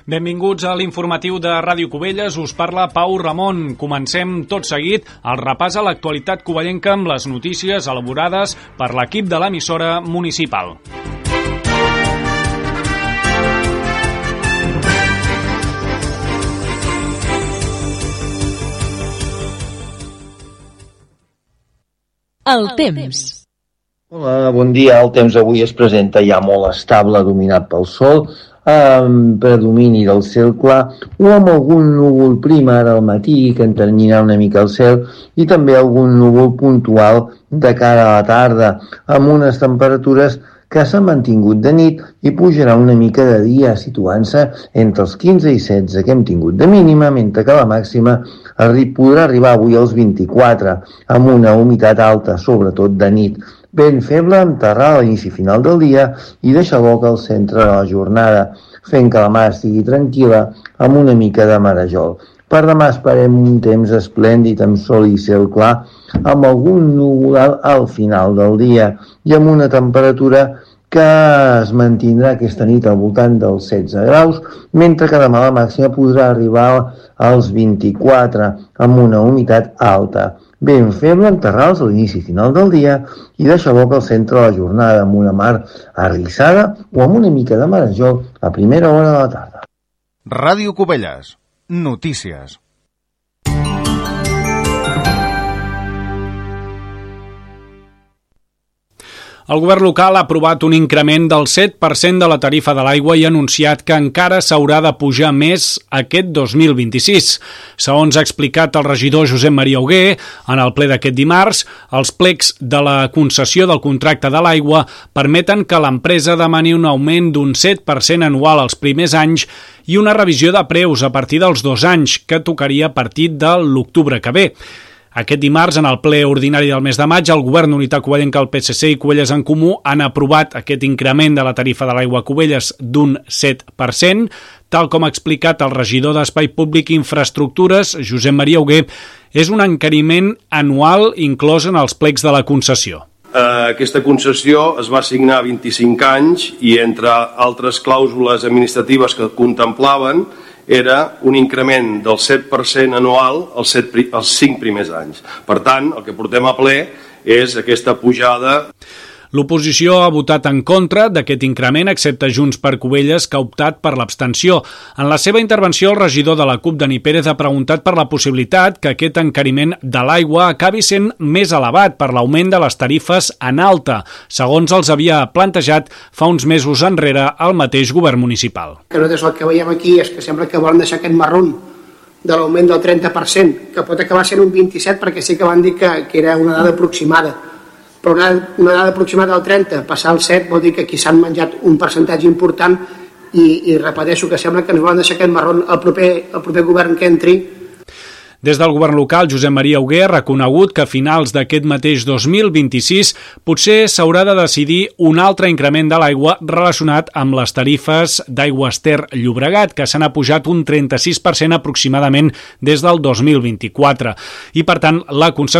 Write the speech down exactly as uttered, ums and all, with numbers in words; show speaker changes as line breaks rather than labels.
Benvinguts a l'informatiu de Ràdio Cubelles, us parla Pau Ramon. Comencem tot seguit el repàs a l'actualitat covellenca amb les notícies elaborades per l'equip de l'emissora municipal.
El temps.
Hola, bon dia. El temps avui es presenta ja molt estable, dominat pel sol, amb predomini del cel clar o amb algun núvol prim ara al matí que enternyirà una mica el cel i també algun núvol puntual de cara a la tarda, amb unes temperatures que s'han mantingut de nit i pujarà una mica de dia, situant-se entre els quinze i setze que hem tingut de mínima, mentre que la màxima arri- podrà arribar avui als vint-i-quatre, amb una humitat alta, sobretot de nit. Ben feble, amb terral a l'inici final del dia i deixa boca al centre de la jornada, fent que la mà estigui tranquil·la amb una mica de marejol. Per demà esperem un temps esplèndid amb sol i cel clar, amb algun núvol al final del dia i amb una temperatura que es mantindrà aquesta nit al voltant dels setze graus, mentre que demà la màxima podrà arribar als vint-i-quatre, amb una humitat alta. Ben feble amb terrals a l'inici final del dia i deixa boca al centre de la jornada amb una mar arrissada o amb una mica de marejol a primera hora de la tarda.
Ràdio Cubelles. Notícies.
El govern local ha aprovat un increment del set per cent de la tarifa de l'aigua i ha anunciat que encara s'haurà de pujar més aquest dos mil vint-i-sis. Segons ha explicat el regidor Josep Maria Hugué, en el ple d'aquest dimarts, els plecs de la concessió del contracte de l'aigua permeten que l'empresa demani un augment d'un set per cent anual els primers anys i una revisió de preus a partir dels dos anys, que tocaria a partir de l'octubre que ve. Aquest dimarts, en el ple ordinari del mes de maig, el Govern d'Unitat Covellenca, el P S C i Cubelles en Comú han aprovat aquest increment de la tarifa de l'aigua a Cubelles d'un set per cent, tal com ha explicat el regidor d'Espai Públic i Infraestructures, Josep Maria Hugué. És un encariment anual inclòs en els plecs de la concessió.
Aquesta concessió es va signar a vint-i-cinc anys i, entre altres clàusules administratives que contemplaven, era un increment del set per cent anual als, set, als cinc primers anys. Per tant, el que portem a ple és aquesta pujada.
L'oposició ha votat en contra d'aquest increment, excepte Junts per Cubelles, que ha optat per l'abstenció. En la seva intervenció, el regidor de la CUP, Dani Pérez, ha preguntat per la possibilitat que aquest encariment de l'aigua acabi sent més elevat per l'augment de les tarifes en alta, segons els havia plantejat fa uns mesos enrere el mateix govern municipal.
Que nosaltres el que veiem aquí és que sembla que volen deixar aquest marron de l'augment del trenta per cent, que pot acabar sent un vint-i-set, perquè sí que van dir que, que era una dada aproximada. Però una, una dada aproximada del trenta, passar al set, vol dir que aquí s'han menjat un percentatge important i, i repeteixo que sembla que ens volen deixar aquest marron el proper, el proper govern que entri.
Des del govern local, Josep Maria Hugué ha reconegut que a finals d'aquest mateix dos mil vint-i-sis potser s'haurà de decidir un altre increment de l'aigua relacionat amb les tarifes d'Aigües Ter Llobregat, que s'han apujat un trenta-sis per cent aproximadament des del dos mil vint-i-quatre. I, per tant, la concessió